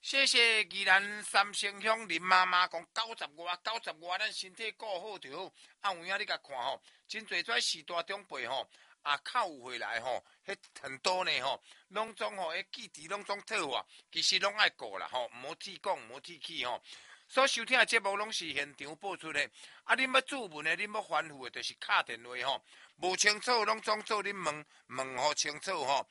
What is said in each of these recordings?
谢谢宜兰三星乡林妈妈讲90外，咱身体顾好就好。啊，有影你甲看吼，真侪跩时大长辈吼，啊，靠有回来吼，迄很多呢吼，拢总吼，迄记忆拢总退化，其实拢爱顾啦吼，无铁讲，无铁气吼。所收听的节目拢是现场播出的。啊，恁要注文的，恁要吩咐的，就是敲电话吼，无清楚拢总做恁问吼清楚吼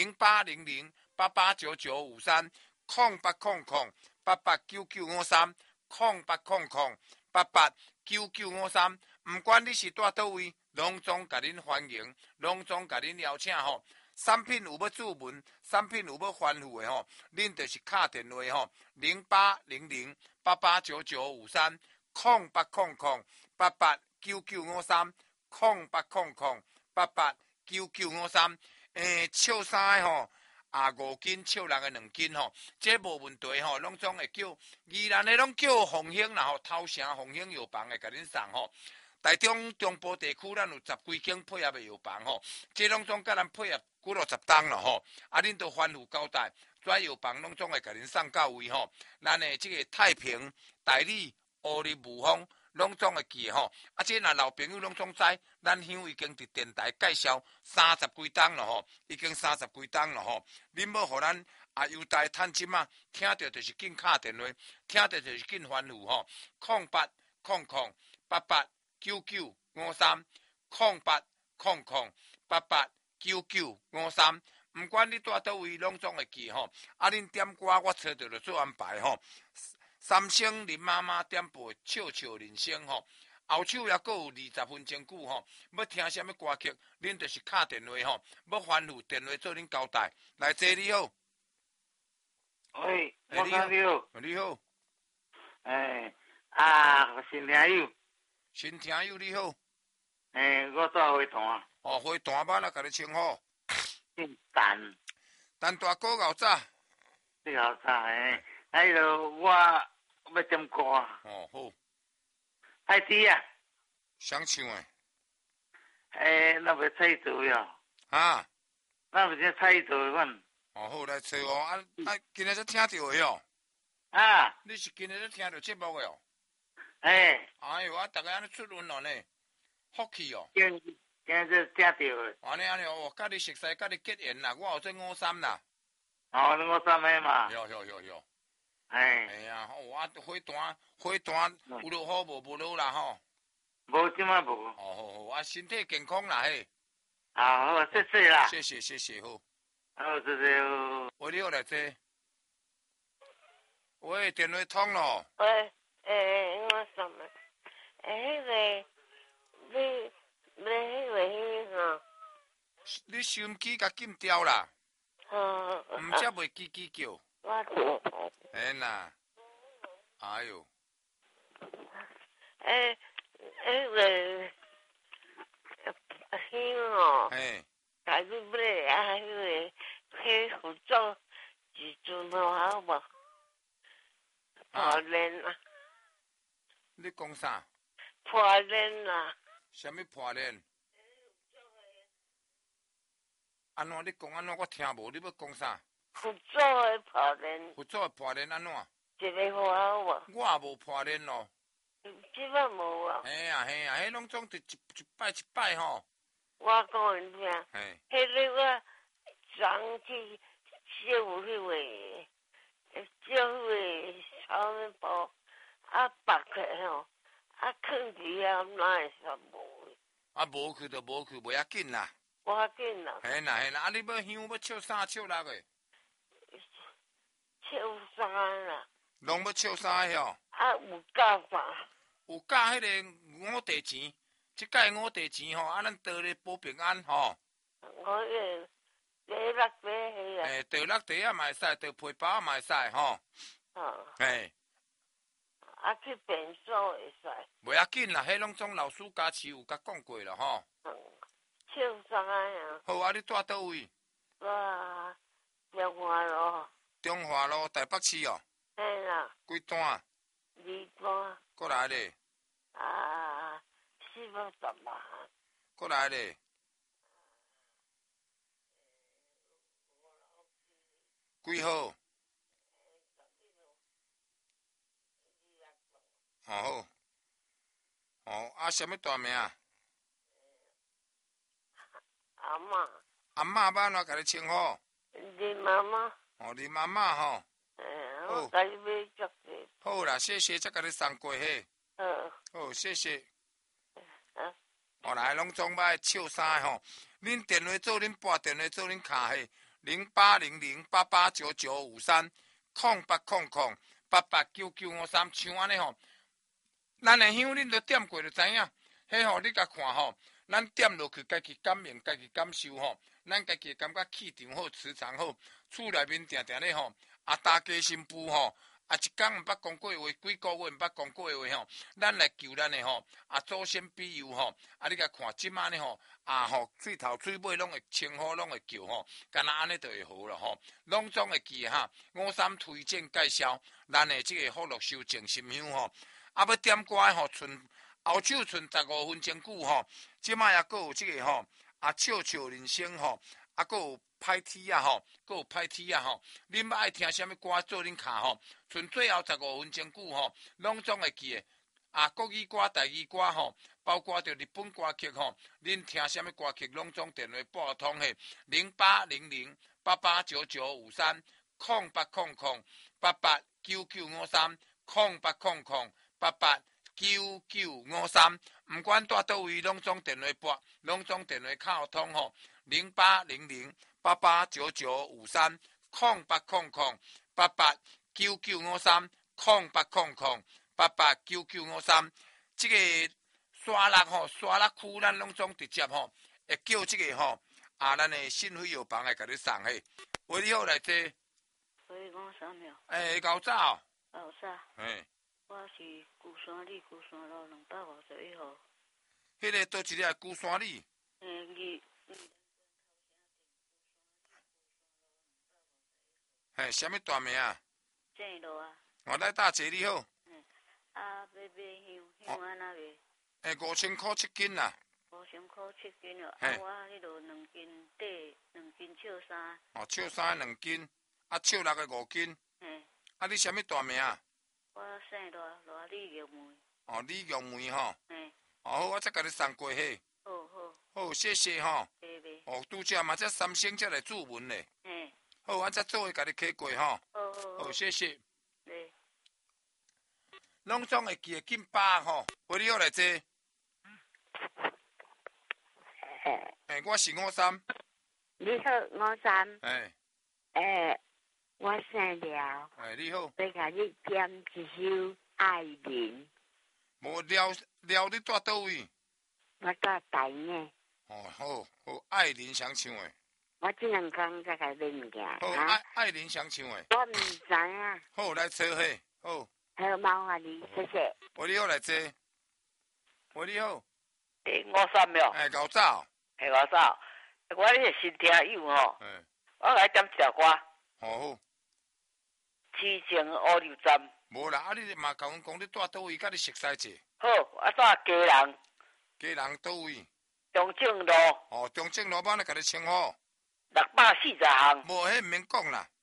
，0800889953。0800889953，0800889953，唔管你是住倒位，拢总甲恁欢迎，拢总甲恁邀请吼。产品有要注文，产品有要吩咐的吼，恁就是敲电话吼，0800889953，0800889953，笑衫的吼。5斤，笑人的2斤吼，这无问题吼，拢总会叫，宜兰的拢叫凤兴啦吼，头城凤兴药房会甲恁送吼。台中中部地区咱有10几间配合的药房吼，这拢总甲咱配合几60档了吼，啊恁都吩咐交代，跩药房拢总会甲恁送到位吼。咱的这个太平、大理、乌日、雾峰。拢总会记吼，啊！这若老朋友拢总知，咱乡已经伫电台介绍30几档了吼，已经30几档了吼。恁要互咱优待趁钱啊，听到就是紧敲电话，听到就是紧吩咐吼。0800889953，0800889953，唔管你住倒位，拢总会记吼。啊，恁点歌我找到就做安排吼。三星林妈妈点播笑笑人生吼，后手也阁有20分钟久吼，要听什么歌曲，恁就是敲电话吼，要吩咐电话做恁交代。来，姐你好， 喂，你好， 你好， 新听友， 新听友你好， 我住花坛， 哦，花坛吧，来甲你称呼， 姓陈， 陈大哥牛早， 你好早迄落我要点歌， 哦好， 海底啊， 想唱诶， 那要猜door哟， 啊， 那要只猜door款， 哦好来找哦，今日才听到诶哦， 啊， 你是今日才听到节目诶哦， 哎呦，逐个安尼出运咯呢，福气哦。 今日听到诶， 安尼哦，甲你熟悉，甲你结缘啦，我有做53啦。 哦，你我三个嘛， 哟，哎呀，花坛有落雨无落啦吼。 无即马无。 哦好，身体健康啦嘿。 好，谢谢啦。 谢谢好。 好，谢谢好。 喂，你好来坐。喂，电话通咯。 喂，我什么？迄个，你迄个吼？ 你收音机甲禁掉啦。唔则袂叽叽叫。 我。 嘿呐。哎呦。 迄个，乡哦。 嘿。 家己买迄服装时阵好无？破烂啊！ 你讲啥？ 破烂啊！ 什么破烂？安怎你讲安怎我听无？你要讲啥？ 服装的破烂。 服装的破烂安怎？ 一个好无？ 我也无破烂咯。 即摆无啊。 嘿啊，迄拢总是一摆吼。 我讲你听，迄个我昨去烧迄个，烧迄个炒面包，白起吼，藏伫遐哪会煞无？ 无去就无去，袂要紧啦。 无要紧啦。 嘿啦，你要香要笑3笑6个？ 笑3啦。 拢要笑3个吼？ 有加啥？ 有加迄个五地钱，即届五地钱吼，咱倒咧保平安吼。 我个第6块迄啊。 倒6块啊嘛会使，倒皮包嘛会使吼。嘿。 去便所会使。 袂要紧啦，迄拢总老师家师有甲讲过啦吼。 笑3啊。 好你住倒位？ 我中华路。 中华路台北市哦。 嘿啦。 几单 ？2单。 过来咧。 410万。 过来咧。几号哦好，哦啊，什么大名啊？ 阿嬷， 阿嬷要哪甲你称呼？ 你妈妈， 哦，你妈妈吼。 我甲你买足个。 好啦，谢谢，再甲你送过去。好，谢谢。哦，来，拢总摆笑衫吼。恁电话做恁拨电话做恁卡嘿，0800889953，0800889953，像安尼吼。咱的香恁都点过就知影，迄吼你甲看吼，咱点落去，家己感应，家己感受吼，咱家己感觉气场好，磁场好，厝内面定定咧吼，大家新妇吼。一天毋捌讲过话，几个月毋捌讲过话吼，咱来求咱的吼，祖先庇佑吼，你甲看即摆呢吼，喙头喙尾拢会称呼，拢会叫吼，干那安尼就会好了吼，拢总会记哈。53推荐介绍，咱的即个福禄寿静心香吼，要点歌吼，后手剩15分钟久吼，即摆也阁有即个吼，笑笑人生吼，阁有。歹天啊吼，阁有歹天啊吼！恁要爱听什么歌做恁卡吼？剩最后15分钟久吼，拢总会记的。国语歌、台语歌吼，包括着日本歌曲吼，恁听什么歌曲拢总电话拨通嘿，0800889953，0800889953，毋管住倒位，拢总电话拨，拢总电话敲通吼，0800889953，0800889953，这个沙鹿吼，沙鹿区咱拢总直接吼，会叫这个吼，咱的信费药房来甲你送嘿。喂，你好，来坐。 喂，我啥名？ 高早。 高早。我是旧山里旧山路251号。 迄个倒一个旧山里。什么大名啊？ 正路啊。 我来大姐你好。 要买香安那卖 ？5000块7斤啦。 5000块7斤哦。我迄落2斤底，2斤笑衫。 笑衫2斤，笑6个5斤。你什么大名啊？ 我姓罗李玉梅。 李玉梅吼。好，我再甲你送过去。好，谢谢吼。拄则嘛，这3星才来注文咧。好，我再做伙甲你开过吼。好，谢谢。拢总会记得紧巴吼，喂，你好来坐。我是53。 你好，53。我姓廖。 你好。 要甲你点一首《爱人》。 无廖你住倒位？ 我住台呢。 好，爱人想唱诶。 我这2天才来买物件。 好，爱人想唱诶。 我唔知啊。 好，来坐伙。好。 好，麻烦你，谢谢。 喂，你好来坐。喂，你好。 53秒。 高早。 高早。我你是新听友吼。我来点一条歌。 好。 痴情乌牛站。 无啦，你嘛甲阮讲你住倒位，甲你熟悉者。 好，我住家人。 家人倒位？ 中正路。 中正路，我来甲你称呼。 640项。 无，迄毋免讲啦。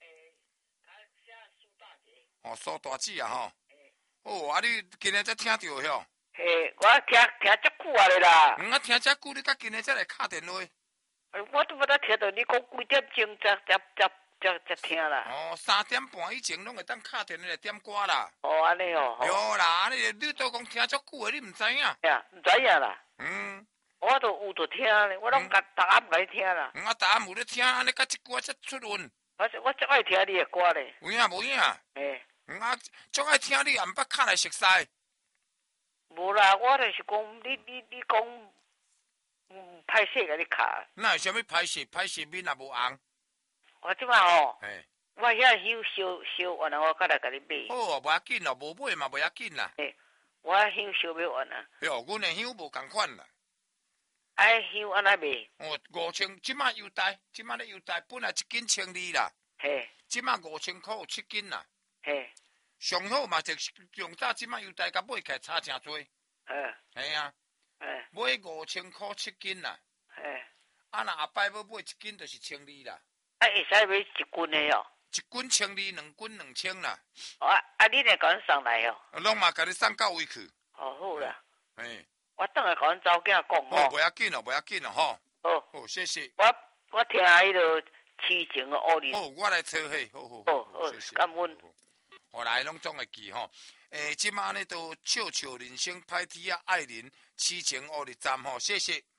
苏大姐啊吼。你今日才听到吼？ 我听足久啊咧啦。 我听遮久，你甲今日才来敲电话。 我都无得听到你讲几点钟才听啦。 3点半以前拢会当敲电话来点歌啦。 安尼哦。 有啦，安尼你都讲听足久的，你毋知影？ 毋知影啦。我都有在听咧，我拢逐暗甲你听啦。 我逐暗有咧听，安尼甲一歌才出运。 我足爱听你的歌咧。 有影无影？我足爱听你，也毋捌敲来熟悉。 无啦，我就是讲你讲，歹势甲你敲。 那是啥物歹势？歹势面也无红。 我即摆吼，我遐香烧完啊，我再来甲你买。 好啊，无要紧咯，无买嘛无要紧啦。 我香烧买完啊。 阮的香无共款啦。 香安怎卖 ？5000，即摆优待，即摆咧优待，本来1斤1200啦。即摆5000块7斤啦。上好嘛，就上早即摆优待，甲买起来差诚多。系啊。买5000块7斤啦。若后摆要买1斤，就是1200啦。 会使买1斤的哦。 一捆千二，两捆2000啦。 你来甲阮送来哦。 拢嘛甲你送到位去。 好啦。 嘿。 我等下甲阮查某囝讲吼。袂要紧哦，袂要紧哦，吼。 好， 谢谢。 我听迄个痴情的恶人。 好，我来撮嘿，好，谢谢。 感恩。 后来拢总会记吼。即马呢都笑笑人生歹天啊，爱人痴情恶日站吼，谢谢。